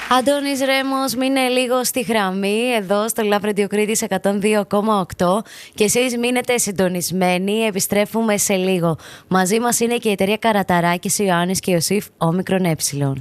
Αντώνης Ρέμος, μείνε λίγο στη γραμμή εδώ στο Love Radio Κρήτης 102,8 και εσείς μείνετε συντονισμένοι, επιστρέφουμε σε λίγο. Μαζί μας είναι και η εταιρεία Καραταράκης, Ιωάννης και Ιωσήφ Όμικρον Ε.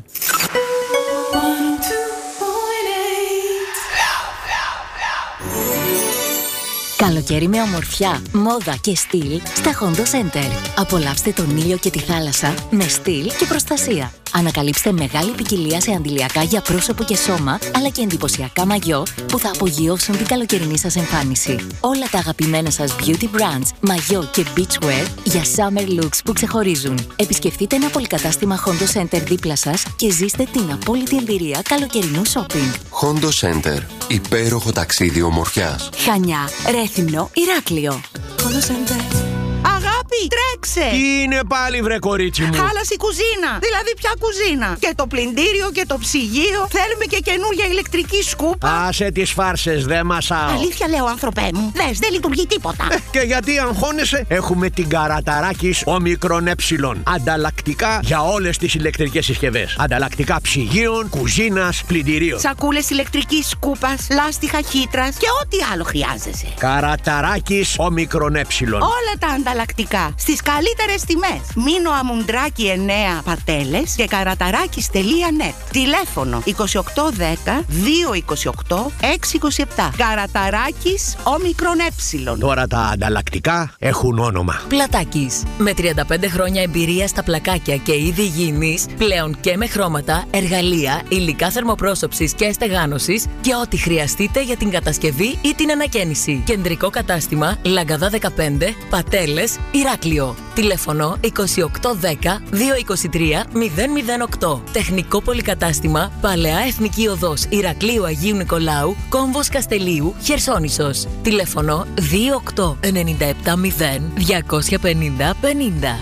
Καλοκαίρι με ομορφιά, μόδα και στυλ στα Hondo Center. Απολαύστε τον ήλιο και τη θάλασσα με στυλ και προστασία. Ανακαλύψτε μεγάλη ποικιλία σε αντιλιακά για πρόσωπο και σώμα, αλλά και εντυπωσιακά μαγιό που θα απογειώσουν την καλοκαιρινή σας εμφάνιση. Όλα τα αγαπημένα σας beauty brands, μαγιό και beachwear για summer looks που ξεχωρίζουν. Επισκεφτείτε ένα πολυκατάστημα Hondo Center δίπλα σας και ζήστε την απόλυτη εμπειρία καλοκαιρινού shopping. Hondo Center. Υπέροχο ταξίδι ομορφιάς. Χανιά, Ρέθυμνο, Ηράκλειο. Hondo Center. Αγάπη, τρέξε! Τι είναι πάλι, βρε κορίτσι μου? Χάλασε η κουζίνα. Δηλαδή, ποια κουζίνα? Και το πλυντήριο και το ψυγείο. Θέλουμε και καινούργια ηλεκτρική σκούπα. Άσε τις φάρσες, δε μασάω. Αλήθεια λέω, άνθρωπέ μου. Δες, δεν λειτουργεί τίποτα. Και γιατί αγχώνεσαι? Έχουμε την Καραταράκης Όμικρον Ε. Ανταλλακτικά για όλες τις ηλεκτρικές συσκευές. Ανταλλακτικά ψυγείων, κουζίνας, πλυντηρίων. Σακούλες ηλεκτρικής σκούπας, λάστιχα χύτρας και ό,τι άλλο χρειάζεσαι. Καραταράκης Όμικρον Ε. Όλα τα ανταλλακτικά στις καλύτερες τιμές. Μίνο Αμουντράκη 9 Πατέλες και καραταράκης.net. Τηλέφωνο 2810 228 627. Καραταράκης Όμικρον Ε. Τώρα τα ανταλλακτικά έχουν όνομα. Πλατάκης. Με 35 χρόνια εμπειρία στα πλακάκια και είδη υγιεινής, πλέον και με χρώματα, εργαλεία, υλικά θερμοπρόσωψης και στεγάνωσης και ό,τι χρειαστείτε για την κατασκευή ή την ανακαίνιση. Κεντρικό κατάστημα Λαγκαδά 15, Πατέλες, Ηράκλειο. Τηλέφωνο 2810 223 008. Τεχνικό πολυκατάστημα Παλαιά Εθνική Οδός Ηρακλείου Αγίου Νικολάου, Κόμβος Καστελίου, Χερσόνησος. Τηλέφωνο 28970 250 50.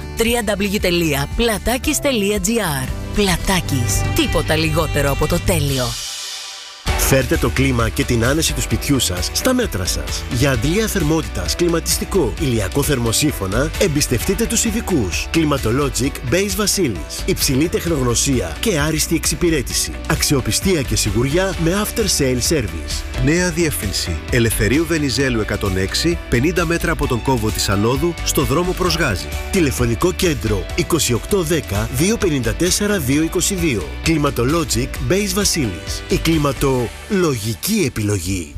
www.platakis.gr. Πλατάκης. Τίποτα λιγότερο από το τέλειο. Φέρτε το κλίμα και την άνεση του σπιτιού σας στα μέτρα σας. Για αντλία θερμότητας, κλιματιστικό, ηλιακό θερμοσύφωνα, εμπιστευτείτε τους ειδικούς. Climatologic Base Βασίλης. Υψηλή τεχνογνωσία και άριστη εξυπηρέτηση. Αξιοπιστία και σιγουριά με after sale service. Νέα διεύθυνση. Ελευθερίου Βενιζέλου 106, 50 μέτρα από τον κόμβο της Ανόδου, στο δρόμο προς Γάζη. Τηλεφωνικό κέντρο 2810 254 222. Climatologic Base Βασίλης. Η κλιματολογική επιλογή.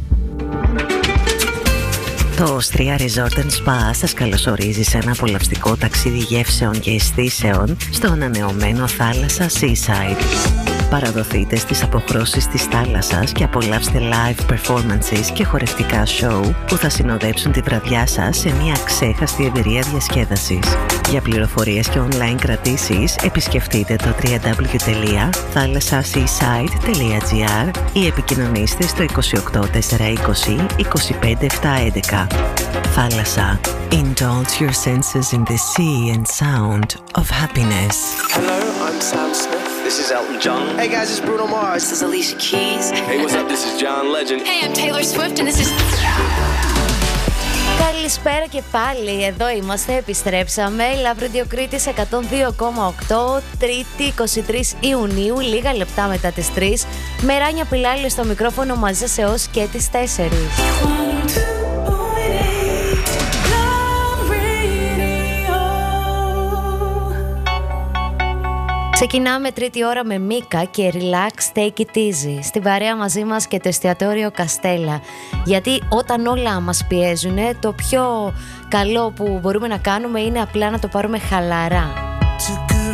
Το Austria Resort Spa σας καλωσορίζει σε ένα απολαυστικό ταξίδι γεύσεων και αισθήσεων στο ανανεωμένο θάλασσα Seaside. Παραδοθείτε στις αποχρώσεις της θάλασσας και απολαύστε live performances και χορευτικά show που θα συνοδέψουν τη βραδιά σας σε μια ξέχαστη εμπειρία διασκέδασης. Για πληροφορίες και online κρατήσεις επισκεφτείτε το www.thalassaseaside.gr ή επικοινωνήστε στο 28420 25711. Θάλασσα. Indulge your senses in the sea and sound of happiness. Hello, I'm Sam Smith. This is Elton John. Hey guys, it's Bruno Mars. This is Alicia Keys. Hey, what's up? This is John Legend. Hey, I'm Taylor Swift and this is... Καλησπέρα και πάλι, εδώ είμαστε, επιστρέψαμε. Love Radio Κρήτης 102,8, Τρίτη 23 Ιουνίου, λίγα λεπτά μετά τις 3. Με Ράνια Πιλάλη στο μικρόφωνο μαζί σας έως και τις 4. Ξεκινάμε τρίτη ώρα με Μίκα και Relax, Take It Easy. Στην παρέα μαζί μας και το εστιατόριο Καστέλα. Γιατί όταν όλα μας πιέζουν, το πιο καλό που μπορούμε να κάνουμε είναι απλά να το πάρουμε χαλαρά.